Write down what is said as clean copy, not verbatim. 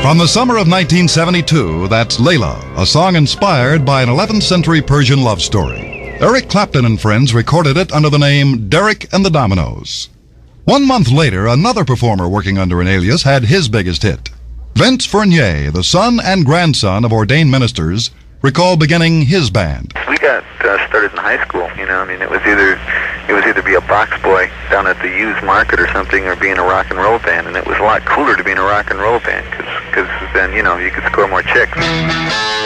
From the summer of 1972, that's Layla, a song inspired by an 11th century Persian love story. Eric Clapton and friends recorded it under the name Derek and the Dominoes. 1 month later, another performer working under an alias had his biggest hit. Vince Fournier, the son and grandson of ordained ministers, recalled beginning his band. We got started in high school, it was either be a box boy down at the used market or something, or be in a rock and roll band, and it was a lot cooler to be in a rock and roll band, because then, you could score more chicks.